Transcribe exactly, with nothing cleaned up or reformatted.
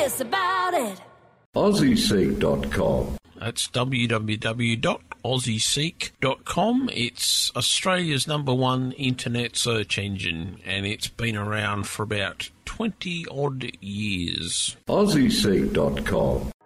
curious about it. Aussie Seek dot com. That's w w w dot aussie seek dot com. It's Australia's number one internet search engine, and it's been around for about twenty odd years. Aussie Seek dot com.